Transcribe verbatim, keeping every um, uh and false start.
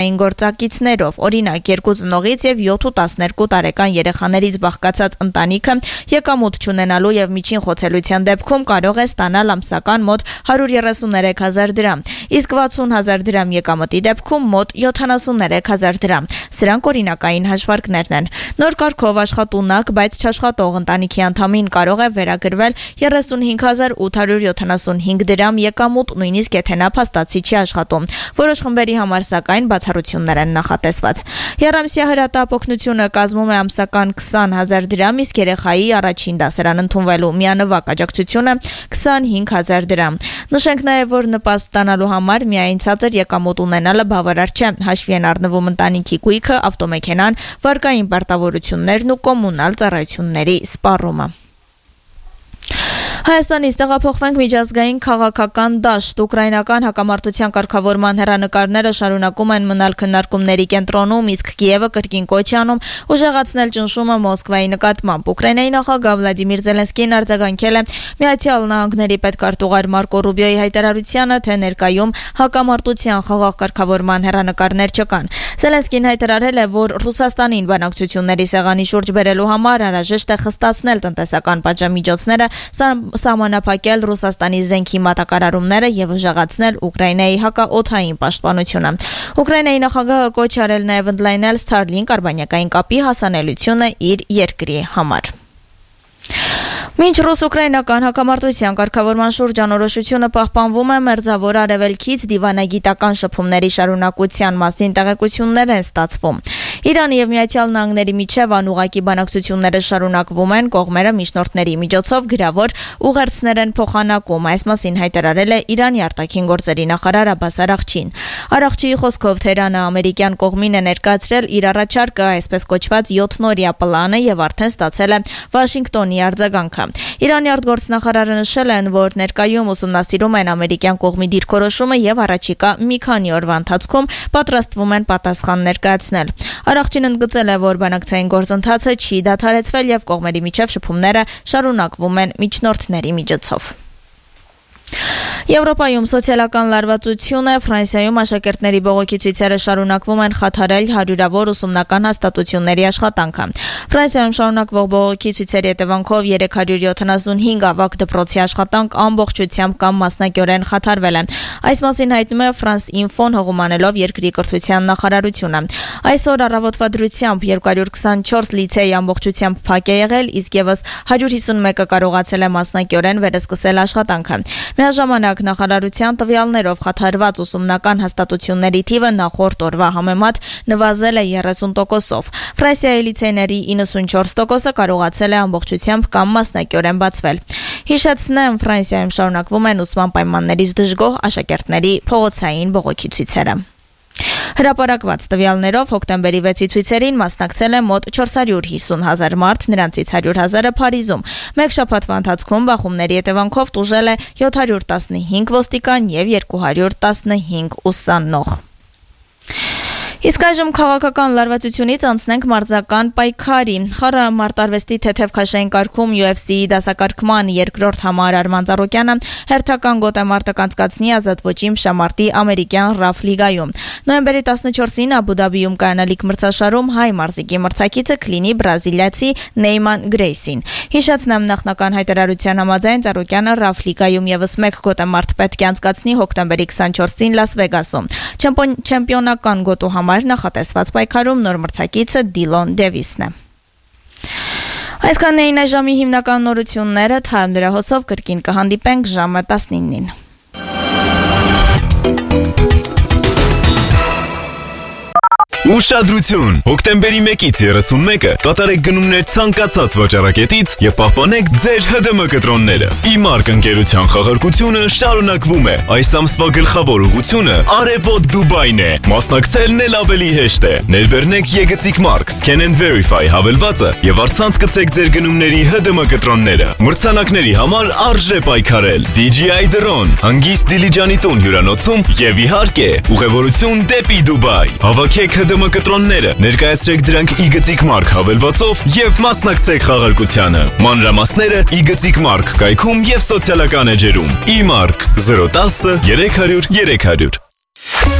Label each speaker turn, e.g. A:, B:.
A: գործակիցներով, օրինակ երկու ծնողից եւ յոթ ու տասներկու տարեկան երեխաներից բաղկացած ընտանիքը եկամուտ չունենալու եւ միջին խոցելության դեպքում կարող է ստանալ ամսական մոտ հարյուր երեսուներեք հազար դրամ, իսկ վաթսուն հազար դրամ եկամտի դեպքում մոտ յոթանասուններեք հազար դրամ։ Սրանք օրինակային հաշվարկներն են։ Նոր կարգով աշխատունակ, բայց չաշխատող ընտանիքի անդամին կարող է վերագրվել երեսունհինգ հազար ութ հարյուր յոթանասունհինգ դրամ եկամուտ, նույնիսկ եթե նա փաստացի չի աշխատում։ Որոշ խմբերի համար սակայն բացառություններ են նախատեսված։ Եռամսյա հրատապօգնությունը կազմում է ամսական քսան հազար դրամ, իսկ երեխայի առաջին դասարան ընդունվելու միանվագ աջակցությունը քսանհինգ հազար դրամ։ Նշենք նաև, որ նպաստ ստանալու համար միայն ցածր եկամուտ ունենալը բավարար չէ։ Հաշվի են առնվում ընտանիքի գույքը, ավտոմեքենան, վարկային պարտավորություններն ու կոմունալ ծառայությունների սպառումը։ Հայաստանից տեղափոխվենք միջազգային քաղաքական դաշտ։ Ուկրաինական հակամարտության կարգավորման հեռանկարները շարունակում են մնալ քննարկումների կենտրոնում, իսկ Կիևը կրկին կոչ է անում ուժեղացնել ճնշումը Մոսկվայի նկատմամբ։ Ուկրաինայի նախագահ Վլադիմիր Զելենսկին արձագանքել է Միացյալ Նահանգների պետքարտուղար Մարկո Ռուբիոյի հայտարարությանը, թե ներկայում հակամարտության խաղաղ կարգավորման հեռանկարներ չկան։ Զելենսկին հայտարարել է, որ Ռուսաստանին բանակցությունների սեղանի շուրջ բերելու համար անհրաժեշտ է խստացնել տնտեսական պատժամիջոցները, սահմանափակել Ռուսաստանի զենքի մատակարարումները եւ ուժեղացնել Ուկրաինայի հակաօդային պաշտպանությունը։ Ուկրաինայի նախագահը կոչ արել նաեւ ընդլայնել Starlink արբանյակային կապի հասանելիությունը իր երկրի համար։ Մինչ ռուս-ուկրաինական հակամարտության կարգավորման շուրջ անորոշությունը պահպանվում է, մերձավոր արևելքից դիվանագիտական շփումների շարունակության մասին տեղեկություններ են ստացվում։ Իրանի եւ Միացյալ Նահանգների միջև անուղակի բանակցությունները շարունակվում են, կողմերը միջնորդների միջոցով գրավոր ուղերձներ են փոխանակում։ Այս մասին հայտարարել է Իրանի արտաքին գործերի նախարար Աբբաս Արաղչին։ Արաղչիի խոսքով Թեհրանը ամերիկյան կողմին է ներկայացրել իր առաջարկը, այսպես կոչված յոթնօրյա պլանը եւ արդեն ստացել է Վաշինգտոնի արձագանքը։ Իրանի արտգործնախարարը նշել են, որ ներկայում ուսումնասիրում են ամերիկյան կողմի դիրքորոշումը եւ առաջիկա մի քանի օրվա ընթացքում պատրաստվում են պատասխան ներկայացնել։ Արաղչին ընդգծել է, որ բանակցային գործընթացը չի դադարեցվել եւ կողմերի միջև շփումները շարունակվում են միջնորդների միջոցով։ Եվրոպայում սոցիալական լարվածություն է, Ֆրանսիայում աշակերտների բողոքի ցույցերը շարունակվում են խաթարել հարյուրավոր ուսումնական հաստատությունների աշխատանքը։ Ֆրանսիայում շարունակվող բողոքի ցույցերի հետևանքով երեք հարյուր յոթանասունհինգ ավագ դպրոցի աշխատանք ամբողջությամբ կամ մասնակիորեն խաթարվել է։ Այս մասին հայտնում է France Info-ն հողմանելով երկրի կրթության նախարարությունը։ Այսօր առավոտվա դրությամբ երկու հարյուր քսանչորս լիցեի ամբողջությամբ փակ է եղել, իսկ եւս հարյուր հիսունմեկը կարողացել է մասնակիորեն վերսկսել աշխատանքը։ Միաժամանակ նախարարության տվյալներով խաթարված ուսումնական հաստատությունների թիվը նախորդ օրվա համեմատ նվազել է երեսուն տոկոսով։ Ֆրանսիայի լիցեյների իննսունչորս տոկոսը կարողացել է ամբողջությամբ կամ մասնակիորեն բացվել։ Հիշեցնեմ, Ֆրանսիայում շարունակվում են ուսման պայմաններից դժգոհ աշակերտների փողոցային բողոքի ցույցերը։ Հրապարակված տվյալներով հոկտեմբերի վեցի ցույցերին մասնակցել է մոտ չորս հարյուր հիսուն հազար մարդ, նրանցից հարյուր հազարը Փարիզում։ Մեկ շաբաթվա ընթացքում բախումների հետևանքով տուժել է յոթ հարյուր տասնհինգ ոստիկան եւ երկու հարյուր տասնհինգ ուսանող։ Իսկ այժմ քաղաքական լարվածությունից անցնենք մարզական պայքարի։ Խառը մարտարվեստի թեթև քաշային կարգում յու էֆ սի-ի դասակարգման երկրորդ համար Արման Ծառուկյանը հերթական գոտեմարտը կանցկացնի ազատ ոճի մշամարտի ամերիկյան Ռաֆ լիգայում։ Նոյեմբերի տասնչորսին Աբու Դաբիում կայանալիք մրցաշարում հայ մարզիկի մրցակիցը կլինի բրազիլիացի Նեյման Գրեյսին։ Հիշեցնեմ, նախնական հայտարարության համաձայն Ծառուկյանը Ռաֆ լիգայում եւս մեկ գոտեմարտ պետք է անցկացնի հոկտեմբերի քսանչորսին Լաս Վեգասում։ Չեմպիոնական գոտու համար նախատեսված պայքարում նոր մրցակիցը Դիլոն Դևիսն է։ Այսքանն էին այժմի հիմնական նորությունները, թայմ դրահոսով կրկին կհանդիպենք ժամը տասնինին։
B: Ուշադրություն! Հոկտեմբերի մեկից երեսունմեկը կատարեք գնումներ ցանկացած վաճառակետից եւ պահպանեք ձեր Հ Դը Մ կտրոնները։ Իմարկ ընկերության խաղարկությունը շարունակվում է։ Այս ամսվա գլխավոր ուղղությունը Արևոտ Դուբայն է։ Մասնակցելն էլ ավելի հեշտ է։ Ներբեռնեք Եգծիկ Մարկ Scan and Verify հավելվածը եւ առցանց գցեք ձեր գնումների Հ Դը Մ կտրոնները։ Մրցանակների համար արժե պայքարել։ դի ջի այ Դրոն, հանգիստ Դիլիջանի տուն հյուրանոցում եւ իհարկե ուղևորություն դեպի Դուբայ։ Հավաքեք Հ Դը Մ կտրոնները, ներկայացրեք դրանք Իգծիկ Մարկ հավելվածով եւ մասնակցեք խաղարկությանը։ Մանրամասները Իգծիկ Մարկ կայքում եւ սոցիալական էջերում։ Իմարկ զրո տասը երեք հարյուր երեք հարյուր։